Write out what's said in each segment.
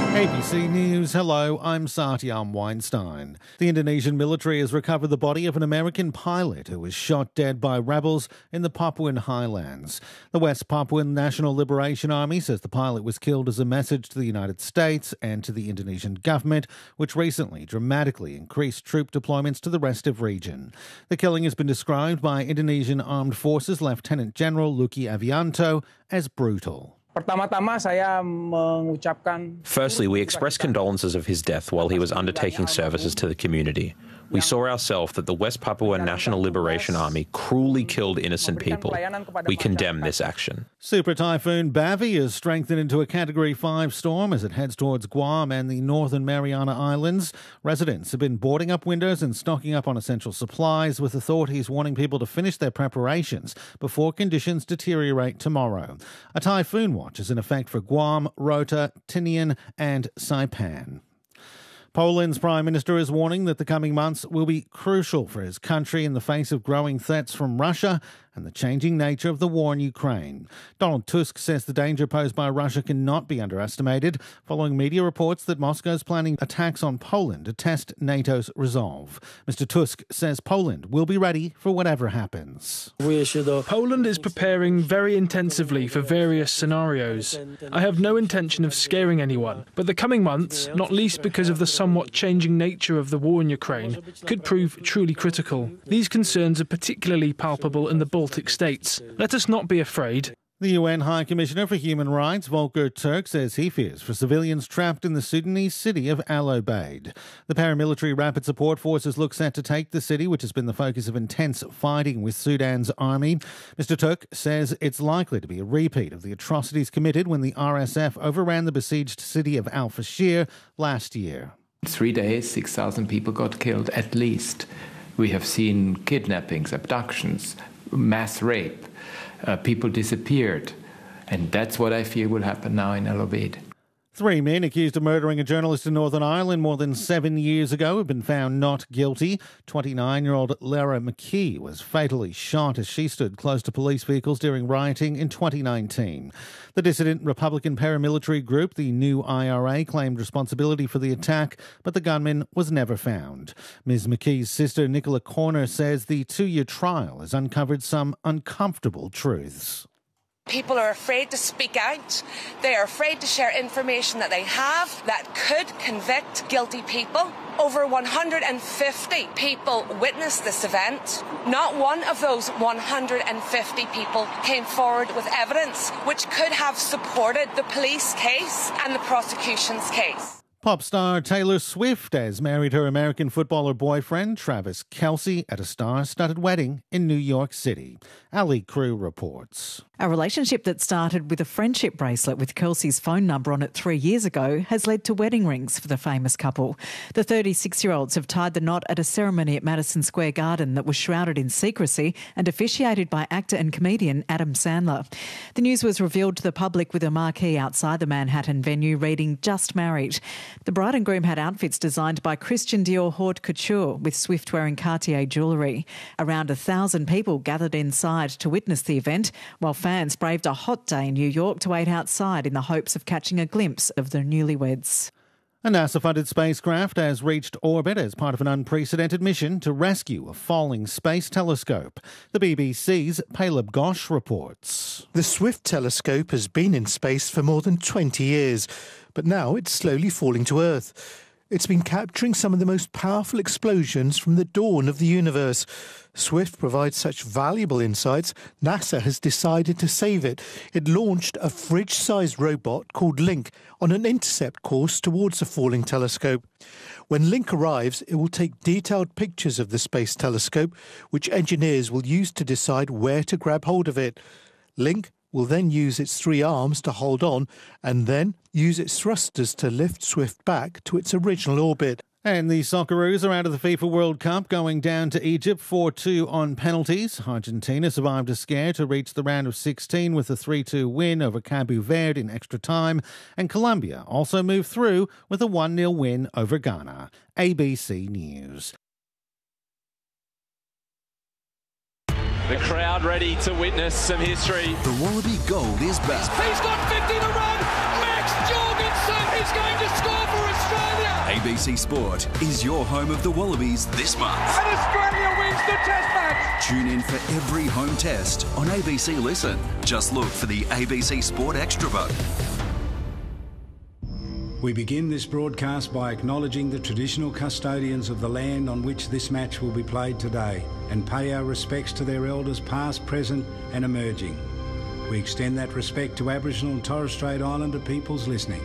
ABC News, hello, I'm Satyam Weinstein. The Indonesian military has recovered the body of an American pilot who was shot dead by rebels in the Papuan highlands. The West Papuan National Liberation Army says the pilot was killed as a message to the United States and to the Indonesian government, which recently dramatically increased troop deployments to the restive region. The killing has been described by Indonesian Armed Forces Lieutenant General Luki Avianto as brutal. Firstly, we express condolences of his death while he was undertaking services to the community. We saw ourselves that the West Papua National Liberation Army cruelly killed innocent people. We condemn this action. Super Typhoon Bavi is strengthened into a Category 5 storm as it heads towards Guam and the Northern Mariana Islands. Residents have been boarding up windows and stocking up on essential supplies, with authorities warning people to finish their preparations before conditions deteriorate tomorrow. A typhoon watch is in effect for Guam, Rota, Tinian and Saipan. Poland's Prime Minister is warning that the coming months will be crucial for his country in the face of growing threats from Russia and the changing nature of the war in Ukraine. Donald Tusk says the danger posed by Russia cannot be underestimated, following media reports that Moscow is planning attacks on Poland to test NATO's resolve. Mr. Tusk says Poland will be ready for whatever happens. Poland is preparing very intensively for various scenarios. I have no intention of scaring anyone, but the coming months, not least because of the somewhat changing nature of the war in Ukraine, could prove truly critical. These concerns are particularly palpable in the Baltic states. Let us not be afraid. The UN High Commissioner for Human Rights, Volker Turk, says he fears for civilians trapped in the Sudanese city of Al Obeid. The paramilitary Rapid Support Forces look set to take the city, which has been the focus of intense fighting with Sudan's army. Mr. Turk says it's likely to be a repeat of the atrocities committed when the RSF overran the besieged city of Al Fashir last year. 3 days, 6,000 people got killed at least. We have seen kidnappings, abductions, mass rape. People disappeared. And that's what I fear will happen now in Al Obeid. 3 men accused of murdering a journalist in Northern Ireland more than 7 years ago have been found not guilty. 29-year-old Lara McKee was fatally shot as she stood close to police vehicles during rioting in 2019. The dissident Republican paramilitary group, the New IRA, claimed responsibility for the attack, but the gunman was never found. Ms. McKee's sister, Nicola Corner, says the 2-year trial has uncovered some uncomfortable truths. People are afraid to speak out. They are afraid to share information that they have that could convict guilty people. Over 150 people witnessed this event. Not one of those 150 people came forward with evidence which could have supported the police case and the prosecution's case. Pop star Taylor Swift has married her American footballer boyfriend, Travis Kelce, at a star-studded wedding in New York City. Ali Crew reports. A relationship that started with a friendship bracelet with Kelce's phone number on it 3 years ago has led to wedding rings for the famous couple. The 36-year-olds have tied the knot at a ceremony at Madison Square Garden that was shrouded in secrecy and officiated by actor and comedian Adam Sandler. The news was revealed to the public with a marquee outside the Manhattan venue reading "Just Married." The bride and groom had outfits designed by Christian Dior Haute Couture, with Swift wearing Cartier jewellery. Around 1,000 people gathered inside to witness the event, while fans braved a hot day in New York to wait outside in the hopes of catching a glimpse of the newlyweds. A NASA-funded spacecraft has reached orbit as part of an unprecedented mission to rescue a falling space telescope. The BBC's Caleb Gosh reports. The Swift telescope has been in space for more than 20 years, but now it's slowly falling to Earth. It's been capturing some of the most powerful explosions from the dawn of the universe. Swift provides such valuable insights, NASA has decided to save it. It launched a fridge-sized robot called Link on an intercept course towards the falling telescope. When Link arrives, it will take detailed pictures of the space telescope, which engineers will use to decide where to grab hold of it. Link will then use its 3 arms to hold on and then use its thrusters to lift Swift back to its original orbit. And the Socceroos are out of the FIFA World Cup, going down to Egypt 4-2 on penalties. Argentina survived a scare to reach the round of 16 with a 3-2 win over Cabo Verde in extra time. And Colombia also moved through with a 1-0 win over Ghana. ABC News. The crowd ready to witness some history. The Wallaby Gold is back. He's got 50 to run. Max Jorgensen is going to score. ABC Sport is your home of the Wallabies this month. And Australia wins the Test match! Tune in for every home test on ABC Listen. Just look for the ABC Sport Extra button. We begin this broadcast by acknowledging the traditional custodians of the land on which this match will be played today and pay our respects to their elders past, present and emerging. We extend that respect to Aboriginal and Torres Strait Islander peoples listening.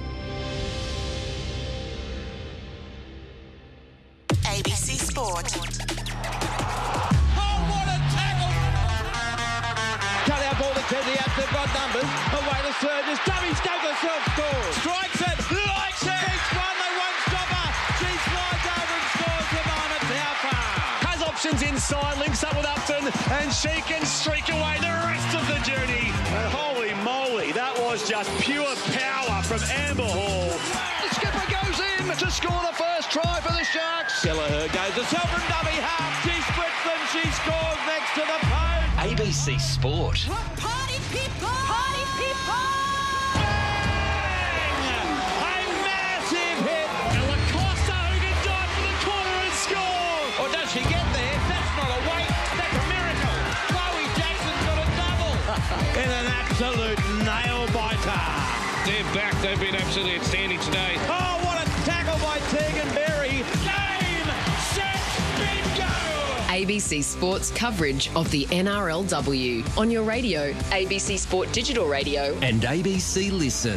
ABC Sport. Oh, what a tackle! Cut out ball to the outs, they've got numbers. Away to Sturgis, dummy Douglas scores. Strikes it, likes it. Keeps one, they won't stop her. She slides over and scores the moment. How far? Has options inside, links up with Upton, and she can streak away the rest of the journey. Holy moly, that was just pure power from Amber Hall. The skipper goes in to score the first try for the Sharks. Kelleher goes to Selfridge dummy half. She splits them, she scores next to the post. ABC Sport. Party people! Party people! Bang! A massive hit. And Lacosta who can dive for the corner and score. Or does she get there? That's not a wait. That's a miracle. Chloe Jackson's got a double. In an absolute nail biter. They're back. They've been absolutely outstanding today. Oh, what a tackle by Tegan Berry. Game, set, bingo! ABC Sports coverage of the NRLW on your radio, ABC Sport Digital Radio And ABC Listen.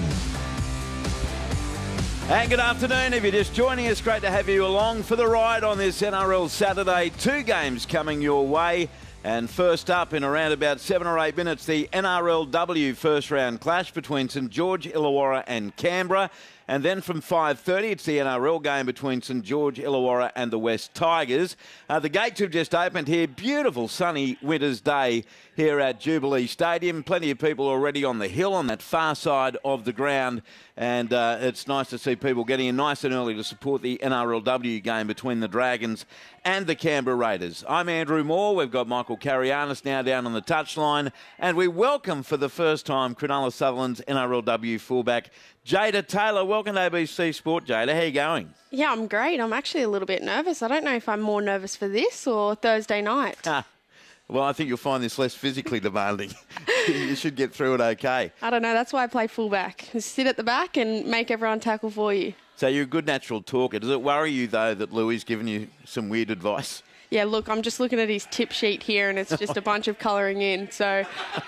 And good afternoon. If you're just joining us, great to have you along for the ride on this NRL Saturday. 2 games coming your way. And first up, in around about 7 or 8 minutes, the NRLW first round clash between St George, Illawarra and Canberra. And then from 5:30, it's the NRL game between St George, Illawarra and the West Tigers. The gates have just opened here. Beautiful sunny winter's day here at Jubilee Stadium. Plenty of people already on the hill on that far side of the ground. And it's nice to see people getting in nice and early to support the NRLW game between the Dragons and the Canberra Raiders. I'm Andrew Moore. We've got Michael Carianis now down on the touchline. And we welcome for the first time Cronulla Sutherland's NRLW fullback, Jada Taylor. Welcome to ABC Sport, Jada. How are you going? Yeah, I'm great. I'm actually a little bit nervous. I don't know if I'm more nervous for this or Thursday night. Well, I think you'll find this less physically demanding. You should get through it okay. I don't know. That's why I play fullback. Just sit at the back and make everyone tackle for you. So you're a good natural talker. Does it worry you, though, that Louis given you some weird advice? Yeah, look, I'm just looking at his tip sheet here and it's just a bunch of colouring in. So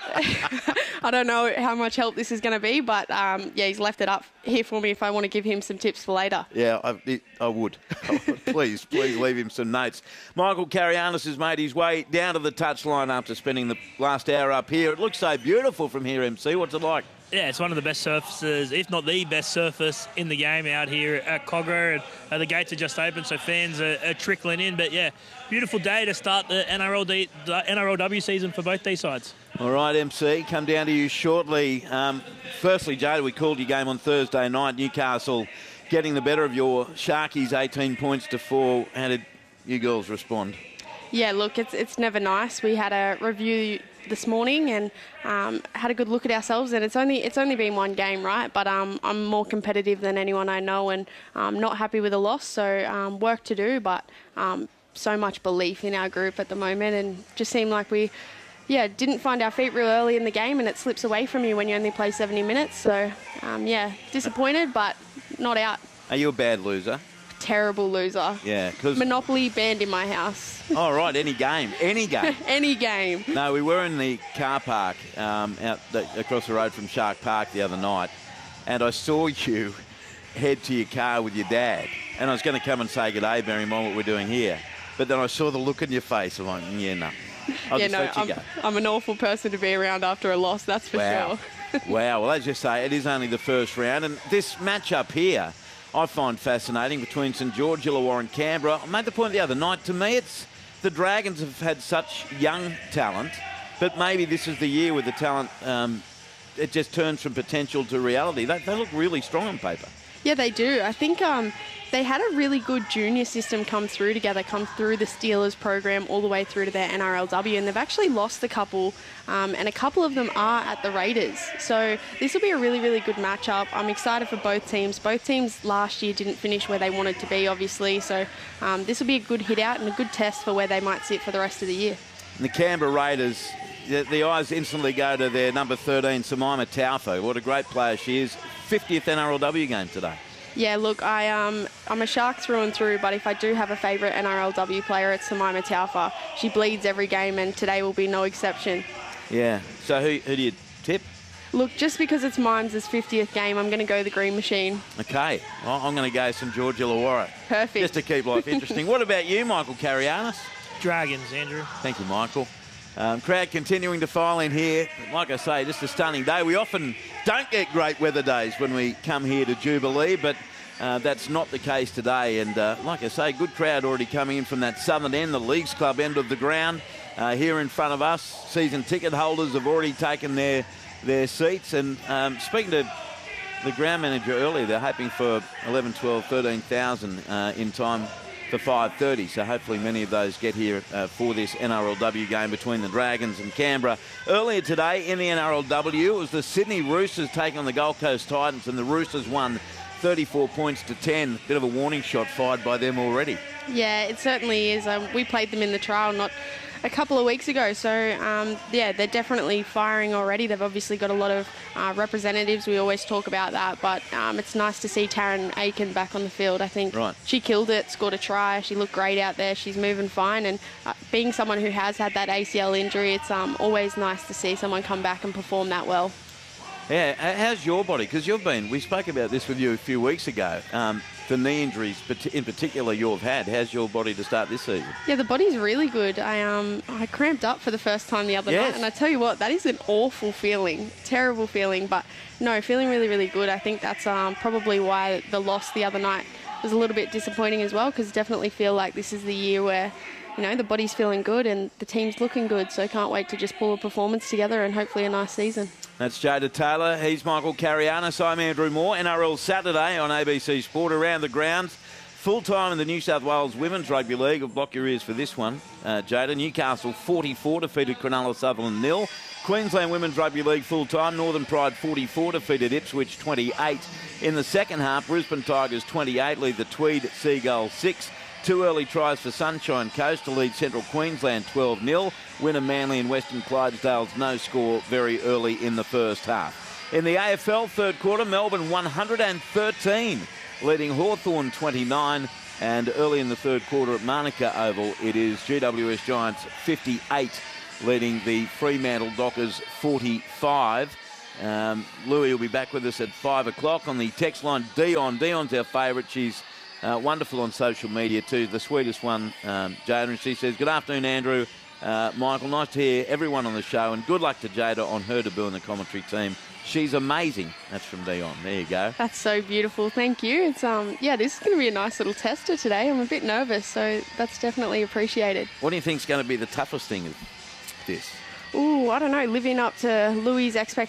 I don't know how much help this is going to be, but yeah, he's left it up here for me if I want to give him some tips for later. Yeah, I would. Please leave him some notes. Michael Carianis has made his way down to the touchline after spending the last hour up here. It looks so beautiful from here, MC. What's it like? Yeah, it's one of the best surfaces, if not the best surface in the game out here at Kogarah. And the gates are just open, so fans are trickling in. But, yeah, beautiful day to start the NRLW season for both these sides. All right, MC, come down to you shortly. Firstly, Jada, we called your game on Thursday night. Newcastle getting the better of your Sharkies, 18 points to 4. How did you girls respond? Yeah, look, it's never nice. We had a review this morning and had a good look at ourselves, and it's only been one game, right? But I'm more competitive than anyone I know, and I'm not happy with the loss. So work to do, but so much belief in our group at the moment, and just seemed like we didn't find our feet real early in the game, and it slips away from you when you only play 70 minutes. So disappointed, but not out. Are you a bad loser? Terrible loser. Yeah, because Monopoly banned in my house. Oh, right, any game. Any game. No, we were in the car park across the road from Shark Park the other night, and I saw you head to your car with your dad, and I was going to come and say good day, bearing in mind what we're doing here, but then I saw the look in your face. I'm like, yeah, no. I'll just let you go. I'm an awful person to be around after a loss, that's for sure. Wow, well, as you say, it is only the first round, and this matchup here I find fascinating between St George, Illawarra and Canberra. I made the point the other night, to me it's the Dragons have had such young talent, but maybe this is the year with the talent, it just turns from potential to reality. They look really strong on paper. Yeah, they do. I think they had a really good junior system come through the Steelers program all the way through to their NRLW, and they've actually lost a couple, and a couple of them are at the Raiders. So this will be a really, really good matchup. I'm excited for both teams. Both teams last year didn't finish where they wanted to be, obviously, so this will be a good hit out and a good test for where they might sit for the rest of the year. And the Canberra Raiders, the eyes instantly go to their number 13, Samaima Taufo. What a great player she is. 50th NRLW game today. Yeah, look, I'm a Shark through and through, but if I do have a favourite NRLW player, it's Samaima Taufo. She bleeds every game, and today will be no exception. Yeah. So who do you tip? Look, just because it's Mimes' 50th game, I'm going to go the Green Machine. Okay. Well, I'm going to go St George Illawarra. Perfect. Just to keep life interesting. What about you, Michael Karianis? Dragons, Andrew. Thank you, Michael. Crowd continuing to file in here. Like I say, just a stunning day. We often don't get great weather days when we come here to Jubilee, but that's not the case today. And like I say, good crowd already coming in from that southern end, the Leagues Club end of the ground. Here in front of us, season ticket holders have already taken their seats. And speaking to the ground manager earlier, they're hoping for 11, 12, 13,000 in time for 5:30, so hopefully many of those get here for this NRLW game between the Dragons and Canberra. Earlier today in the NRLW, it was the Sydney Roosters taking on the Gold Coast Titans, and the Roosters won 34 points to 10. Bit of a warning shot fired by them already. Yeah, it certainly is. We played them in the trial not a couple of weeks ago, so yeah, they're definitely firing already. They've obviously got a lot of representatives. We always talk about that, but it's nice to see Taryn Aiken back on the field. I think she killed it, scored a try. She looked great out there. She's moving fine, and being someone who has had that ACL injury, it's always nice to see someone come back and perform that well. Yeah, how's your body? Because we spoke about this with you a few weeks ago. The knee injuries in particular you've had. How's your body to start this season? Yeah, the body's really good. I cramped up for the first time the other night, and I tell you what, that is an awful feeling, terrible feeling, but no, feeling really, really good. I think that's probably why the loss the other night was a little bit disappointing as well, because definitely feel like this is the year where, you know, the body's feeling good and the team's looking good, so can't wait to just pull a performance together and hopefully a nice season. That's Jada Taylor. He's Michael Karianis. I'm Andrew Moore. NRL Saturday on ABC Sport. Around the grounds, full-time in the New South Wales Women's Rugby League. I'll block your ears for this one. Jada, Newcastle 44 defeated Cronulla Sutherland 0. Queensland Women's Rugby League full-time. Northern Pride 44 defeated Ipswich 28. In the second half, Brisbane Tigers 28 lead the Tweed Seagulls 6. 2 early tries for Sunshine Coast to lead Central Queensland 12-0. Winner Manly and Western Clydesdales no score very early in the first half. In the AFL third quarter, Melbourne 113, leading Hawthorn 29. And early in the third quarter at Manuka Oval, it is GWS Giants 58, leading the Fremantle Dockers 45. Louis will be back with us at 5 o'clock on the text line. Dion's our favourite. She's wonderful on social media too, the sweetest one, Jada, and she says, good afternoon, Andrew, Michael, nice to hear everyone on the show, and good luck to Jada on her debut in the commentary team. She's amazing. That's from Dion. There you go. That's so beautiful. Thank you. It's yeah, this is going to be a nice little tester today. I'm a bit nervous, so that's definitely appreciated. What do you think is going to be the toughest thing of this? Ooh, I don't know, living up to Louis' expectations.